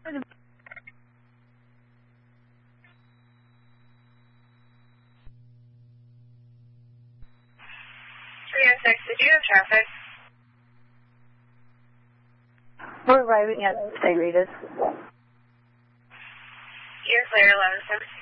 306, did you have traffic? We're arriving at St. Rita's. You're clear, 11-7.